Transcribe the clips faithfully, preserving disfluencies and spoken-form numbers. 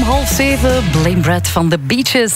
om half zeven. Blame Brad van The Beaches.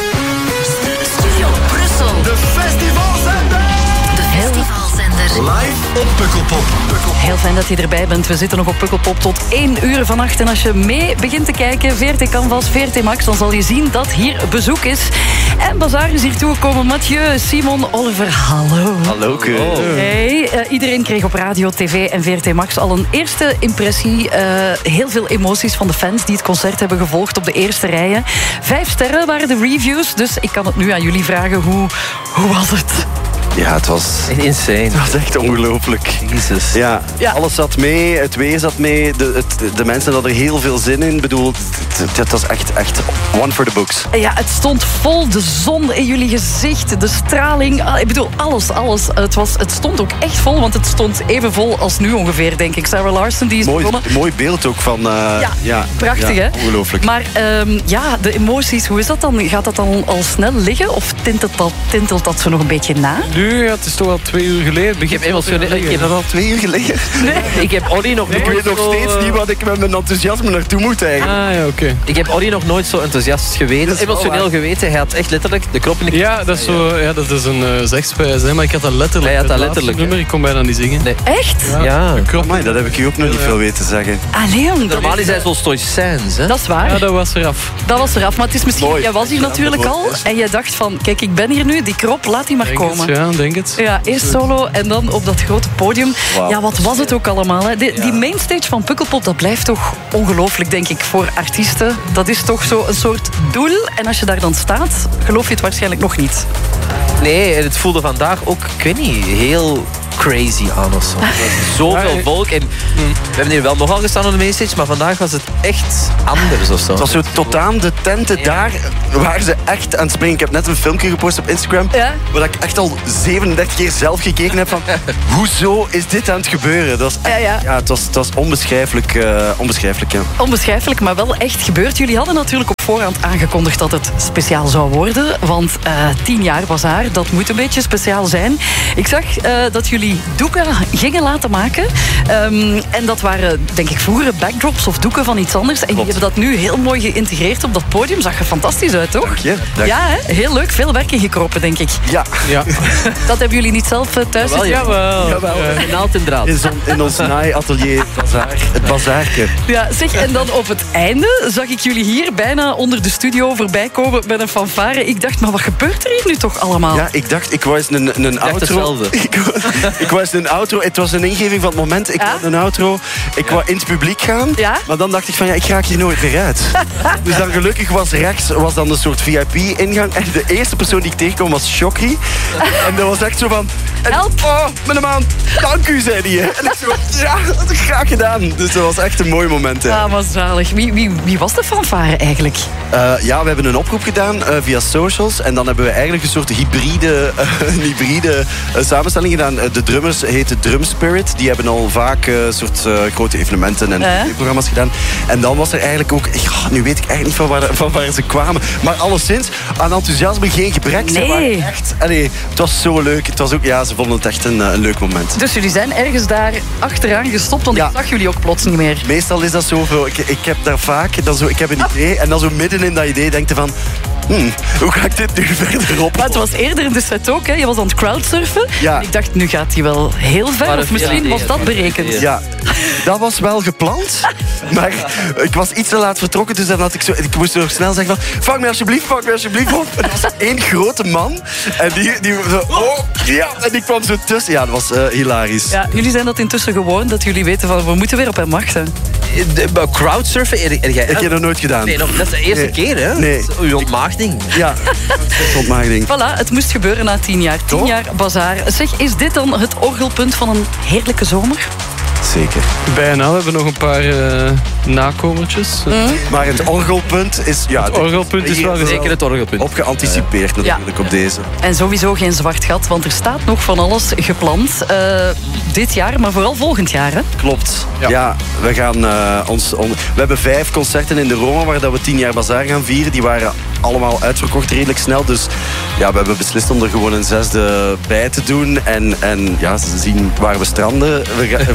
Studio Brussel. De festivalzender. De festivalzender. Live op Pukkelpop. Heel fijn dat je erbij bent. We zitten nog op Pukkelpop tot één uur vannacht. En als je mee begint te kijken, V R T Canvas, V R T Max, dan zal je zien dat hier bezoek is. En Bazaar is hier toegekomen. Mathieu, Simon, Oliver, hallo. Hallo. Hey, uh, iedereen kreeg op radio, tv en V R T Max al een eerste impressie. Uh, heel veel emoties van de fans die het concert hebben gevolgd op de eerste rijen. Vijf sterren waren de reviews, dus ik kan het nu aan jullie vragen. Hoe, hoe was het? Ja, het was insane. Het was echt ongelooflijk. Jezus. Ja, Ja. alles zat mee, het weer zat mee, de, het, de mensen hadden er heel veel zin in. Ik bedoel, het, het, het was echt, echt one for the books. Ja, het stond vol, de zon in jullie gezicht, de straling. Ah, Ik bedoel, alles, alles. Het, was, het stond ook echt vol, want het stond even vol als nu ongeveer, denk ik. Sarah Larson, die is Mooi, begonnen. mooi beeld ook van... Uh, Ja, ja, prachtig, ja, hè? Ongelooflijk. Maar um, ja, de emoties, hoe is dat dan? Gaat dat dan al snel liggen? Of tintelt dat, tintelt dat zo nog een beetje na? Nu, ja, het is toch al twee uur geleden. Ik heb emotioneel... Ik Is heb, dat al twee uur geleden? ik heb Olly nog Ik weet nooit nog zo, steeds eh, niet wat ik met mijn enthousiasme naartoe moet eigenlijk. Ah ja, oké. Ik heb Olly nog nooit zo enthousiast geweten. Dat is wel Emotioneel waar. geweten. Hij had echt letterlijk de krop in de Ja, dat is, zo, ja, dat is een uh, zegspijs, hè, maar ik had dat letterlijk. Hij had dat Het laatste letterlijk, nummer, ik kon bijna niet zingen. Nee. Echt? Ja. Een krop. Amai, dat heb ik je ook nog niet veel weten zeggen. Allee, jong, dat Normaal is- is hij zo stoïcijns, hè? Dat is waar. Ja, dat was eraf. Dat was eraf, maar het is misschien... Mooi. Jij was hier natuurlijk al en jij dacht van... Kijk, ik ben hier nu, die krop, laat die maar Denk komen. het, ja, denk het. Ja, eerst solo en dan op dat grote podium. Wauw. Ja, wat was het ook allemaal. Hè? Die, die mainstage van Pukkelpop, dat blijft toch ongelooflijk, denk ik, voor artiesten. Dat is toch zo een soort doel. En als je daar dan staat, geloof je het waarschijnlijk nog niet. Nee, en het voelde vandaag ook, ik weet niet, heel crazy aan of zo. Er was Zoveel Ja, volk. En we hebben hier wel nogal gestaan op de mainstage, maar vandaag was het echt anders of zo. Het was zo tot aan de tenten Ja. daar waren ze echt aan het springen. Ik heb net een filmpje gepost op Instagram Ja. waar ik echt al zevenendertig keer zelf gekeken heb van hoezo is dit aan het gebeuren? Dat was echt, Ja, ja. het was, het was onbeschrijfelijk, uh, onbeschrijfelijk ja. Onbeschrijfelijk, maar wel echt gebeurd. Jullie hadden natuurlijk op voorhand aangekondigd dat het speciaal zou worden. Want uh, tien jaar Bazaar, dat moet een beetje speciaal zijn. Ik zag uh, dat jullie doeken gingen laten maken. Um, en dat waren, denk ik, vroegere backdrops of doeken van iets anders. En jullie hebben dat nu heel mooi geïntegreerd op dat podium. Zag er fantastisch uit, toch? Dank je, dank Ja, hè? Heel leuk. Veel werk ingekropen, denk ik. Ja, Ja. Dat hebben jullie niet zelf uh, thuis Wel, zitten? jawel. Jawel. Een naald in draad. in, zon, in ons naaiatelier, bazaar, het bazaarke. Ja, zeg, en dan op het einde zag ik jullie hier bijna onder de studio voorbij komen met een fanfare. Ik dacht, maar wat gebeurt er hier nu toch allemaal? Ja, ik dacht, ik was een, een dacht outro. hetzelfde. Ik, wou- ik was een outro. Het was een ingeving van het moment. Ik Ja? wou een outro. Ik wou in het publiek gaan. Ja? Maar dan dacht ik van, ja, ik raak hier nooit meer uit. Dus dan gelukkig was rechts was dan een soort V I P-ingang. En de eerste persoon die ik tegenkwam was Shokri. En dat was echt zo van... En, Help. oh, meneer Maan, dank u, zei hij. En ik zo, ja, dat heb ik graag gedaan. Dus dat was echt een mooi moment. Hè. Ja, maar zalig. Wie, wie, wie was de fanfare eigenlijk? Uh, ja, we hebben een oproep gedaan uh, via socials. En dan hebben we eigenlijk een soort hybride, uh, een hybride uh, samenstelling gedaan. Uh, de drummers heten Drum Spirit. Die hebben al vaak uh, soort uh, grote evenementen en Eh? programma's gedaan. En dan was er eigenlijk ook... Ja, nu weet ik eigenlijk niet van waar, van waar ze kwamen. Maar alleszins, aan enthousiasme geen gebrek. Ze Nee. waren echt... Allee, het was zo leuk. Het was ook, ja, ze vonden het echt een, uh, een leuk moment. Dus jullie zijn ergens daar achteraan gestopt, want Ja. ik zag jullie ook plots niet meer. Meestal is dat zo... zo, Ik, ik heb daar vaak... Dan zo, ik heb een idee. En dan zo midden in dat idee denk je van... Hmm, hoe ga ik dit nu verder op? Maar het was eerder in de set ook, hè. Je was aan het crowdsurfen. Ja. Ik dacht, nu gaat hij wel heel ver. Maar Of het- misschien ja, was nee, dat het- berekend. Ja, dat was wel gepland. Maar ik was iets te laat vertrokken, dus dan had ik zo... Ik moest nog snel zeggen van... Vang me alsjeblieft, vang me alsjeblieft op. En dat was één grote man. En die... die zo, oh, ja. En die kwam zo tussen. Ja, dat was uh, hilarisch. Ja, jullie zijn dat intussen gewoon, dat jullie weten van, we moeten weer op hem wachten. De, maar crowdsurfen, er, er, jij- Ik heb dat nooit gedaan. Nee, nog, dat is de eerste Nee. keer, hè? Nee. Dat is uw ontmaagding. Ja, ontmaagding. Voilà, het moest gebeuren na tien jaar. Tien Toch? jaar Bazaar. Zeg, is dit dan het orgelpunt van een heerlijke zomer? Zeker. Bijna, we hebben nog een paar uh, nakomertjes. Maar het orgelpunt is... Ja, Het orgelpunt is wel Zeker het orgelpunt. op geanticipeerd natuurlijk op deze. En sowieso geen zwart gat, want er staat nog van alles gepland. Uh, dit jaar, maar vooral volgend jaar, hè? Klopt. Ja. Ja, we gaan uh, ons... On... We hebben vijf concerten in de Roma waar dat we tien jaar Bazaar gaan vieren. Die waren allemaal uitverkocht redelijk snel. Dus ja, we hebben beslist om er gewoon een zesde bij te doen. En, en ja, ze zien waar we stranden. We, ga, we gaan er een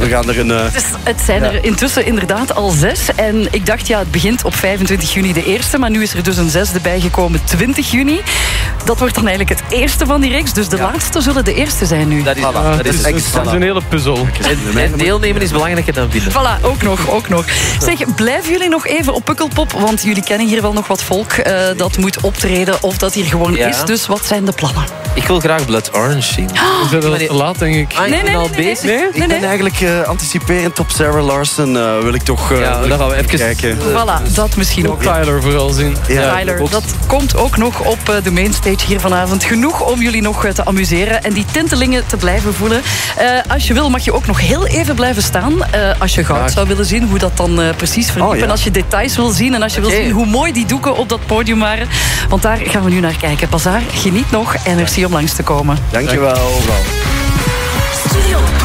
En, uh, Het, is, het zijn er intussen inderdaad al zes. En ik dacht, ja, het begint op vijfentwintig juni de eerste. Maar nu is er dus een zesde bijgekomen, twintig juni. Dat wordt dan eigenlijk het eerste van die reeks. Dus de Ja. laatste zullen de eerste zijn nu. Dat is, Ja, dat het, is is, echt het is een hele puzzel. En, en deelnemen is belangrijker dan winnen. Voilà, ook nog, ook nog. Zeg, blijven jullie nog even op Pukkelpop? Want jullie kennen hier wel nog wat volk uh, dat moet optreden of dat hier gewoon Ja. is. Dus wat zijn de plannen? Ik wil graag Blood Orange zien. We zijn al te laat, denk ik. Ah, ik Nee, ben nee, al nee, nee, bezig. nee. ik ben nee. eigenlijk uh, anticiperend op Sarah Larson. Uh, wil ik toch uh, Ja, dan gaan we even kijken. Voilà, dat misschien ook. Tyler vooral zien. Ja, Tyler, ook. dat komt ook nog op uh, de mainstage hier vanavond. Genoeg om jullie nog uh, te amuseren en die tintelingen te blijven voelen. Uh, als je wil mag je ook nog heel even blijven staan. Uh, als je goud Graag. zou willen zien, hoe dat dan uh, precies verliep. Oh, ja. En als je details wil zien en als je Oké. wil zien hoe mooi die doeken op dat podium waren. Want daar gaan we nu naar kijken. Bazaar, geniet nog en merci om langs te komen. Dankjewel. Studio